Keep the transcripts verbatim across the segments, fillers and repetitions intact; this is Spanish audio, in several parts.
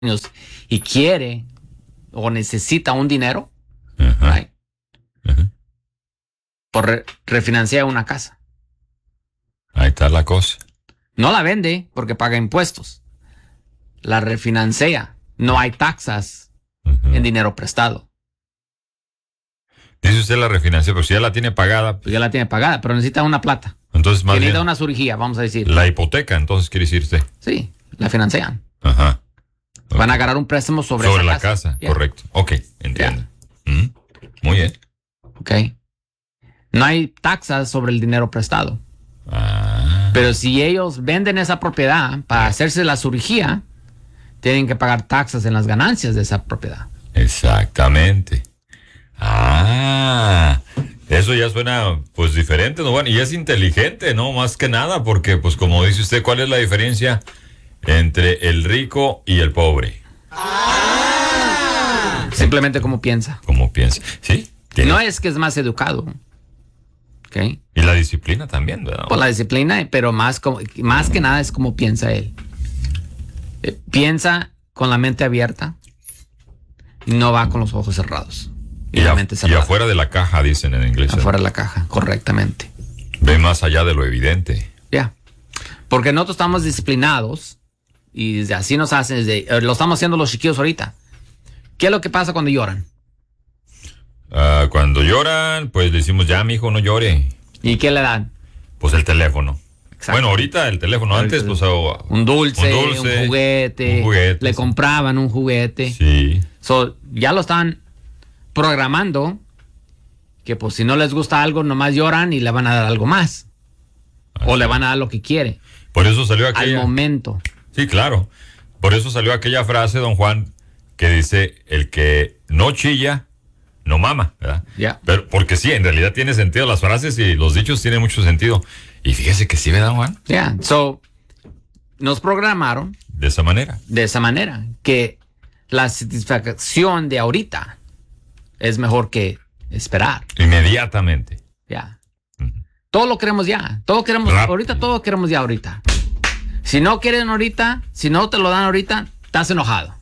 y quiere o necesita un dinero, Ajá. right? Ajá. Por re- refinanciar una casa. Ahí está la cosa. No la vende porque paga impuestos. La refinancia. No hay taxas Ajá. en dinero prestado. Dice usted la refinancia, pero si ya la tiene pagada, Pues ya la tiene pagada, pero necesita una plata. entonces más Que bien necesita una cirugía, vamos a decir. la hipoteca, entonces quiere decir usted. Sí, la financian. Ajá. Van a Ok. agarrar un préstamo sobre, Sobre esa la casa, Yeah. correcto. Ok, entiendo. Ujú. Muy bien. Ok. No hay taxas sobre el dinero prestado. Ah. Pero si ellos venden esa propiedad para hacerse la cirugía, tienen que pagar taxas en las ganancias de esa propiedad. Exactamente. Ah, eso ya suena pues diferente, ¿no? Bueno, y es inteligente, ¿no? Más que nada, porque pues como dice usted, ¿cuál es la diferencia entre el rico y el pobre? Simplemente como piensa. ¿Cómo piensa? ¿Sí? tiene- No es que es más educado. Ok. Y la disciplina también, ¿verdad? Por la disciplina, pero más, como, más que nada es como piensa él. Eh, Piensa con la mente abierta y no va con los ojos cerrados. Y, Y, la a- mente y cerrada. afuera de la caja, dicen en inglés. Afuera de la caja, correctamente. Ve más allá de lo evidente. Ya. Porque nosotros estamos disciplinados y desde así nos hacen, desde, eh, lo estamos haciendo los chiquillos ahorita. ¿Qué es lo que pasa cuando lloran? Ah, cuando lloran, pues le decimos, ya, mijo, no llore. ¿Y qué le dan? Pues el teléfono. Exacto. Bueno, ahorita el teléfono, antes, pues... oh, Un dulce, un, dulce, juguete, un juguete, le sí. compraban un juguete. Sí. So, ya lo están programando que pues si no les gusta algo, nomás lloran y le van a dar algo más. O Así le es. van a dar lo que quiere. Por eso salió Al aquella... momento. Sí, claro. Por eso salió aquella frase, don Juan, que dice, el que no chilla, no mama, ¿verdad? Ya. Pero porque sí, en realidad tiene sentido. Las frases y los dichos tienen mucho sentido. Y fíjese que sí, ¿verdad, don Juan? Ya. So, nos programaron De esa manera. de esa manera que la satisfacción de ahorita es mejor que esperar. Inmediatamente. Ya. Ujú. Todo lo queremos ya. Todo queremos Rápido. ahorita, todo queremos ya ahorita. Si no quieren ahorita, si no te lo dan ahorita, estás enojado.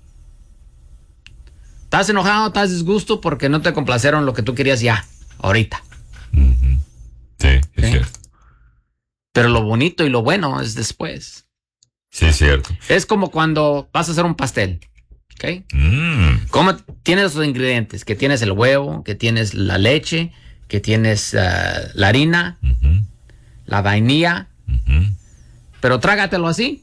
Estás enojado, estás disgusto porque no te complacieron lo que tú querías ya, ahorita. Ujú. Sí, es Sí. cierto. Pero lo bonito y lo bueno es después. Sí, es cierto. Es como cuando vas a hacer un pastel. ¿Ok? Mm. Como tienes los ingredientes, que tienes el huevo, que tienes la leche, que tienes uh, la harina, Ujú. la vainilla, Ujú. pero trágatelo así.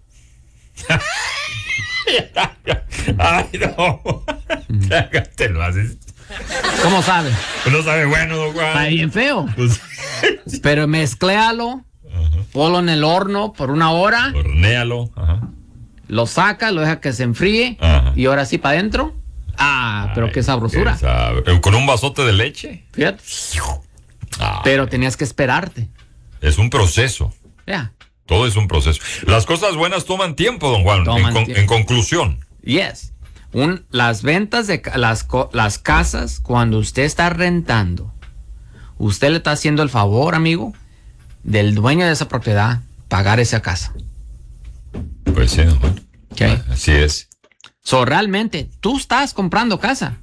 Ay, no. Trágatelo así. ¿Cómo sabe? No sabe bueno, don Juan. Está bien feo. Pues, Pero mezcléalo, ponlo en el horno por una hora, hornéalo. Ajá. lo saca, lo deja que se enfríe Ajá. y ahora sí para adentro. Ah, pero Ay, qué sabrosura. qué sab- Con un vasote de leche. Fíjate. Ah, Pero tenías que esperarte. es un proceso. Ya. Todo es un proceso. Las cosas buenas toman tiempo, don Juan. Toman en, con- tiempo. en conclusión. Yes. Un, las ventas de ca- las, co- las casas, cuando usted está rentando, usted le está haciendo el favor, amigo, del dueño de esa propiedad, pagar esa casa. Pues sí, don Juan. ¿Ok? Ah, así es. So, realmente, tú estás comprando casa.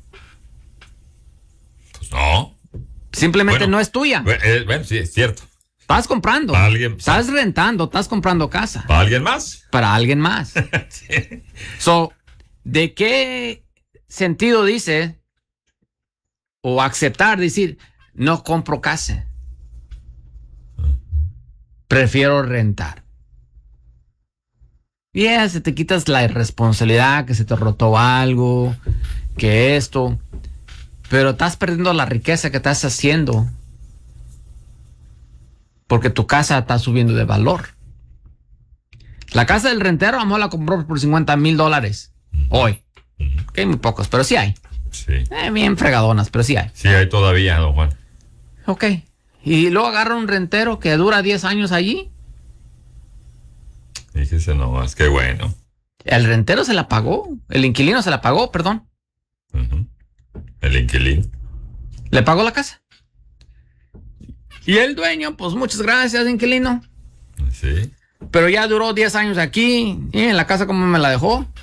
Pues no. Simplemente Bueno, no es tuya. Bueno, eh, bueno, sí, es cierto. Estás comprando. Para alguien- Estás rentando, estás comprando casa. ¿Para alguien más? Para alguien más. Sí. So, ¿de qué sentido dice o aceptar decir, no compro casa? Prefiero rentar. Y yeah, se te quitas la irresponsabilidad, que se te rotó algo, que esto. Pero estás perdiendo la riqueza que estás haciendo. Porque tu casa está subiendo de valor. La casa del rentero, a lo mejor la compró por cincuenta mil dólares. Hoy. Ujú. Que hay muy pocos, pero sí hay. Sí. Eh, bien fregadonas, pero sí hay. Sí, hay todavía, don Juan. Ok. Y luego agarra un rentero que dura diez años allí. Fíjese nomás, qué bueno. El rentero se la pagó. El inquilino se la pagó, perdón. Ujú. El inquilino. Le pagó la casa. Y el dueño, pues muchas gracias, inquilino. Sí. Pero ya duró diez años aquí. Y en la casa como me la dejó.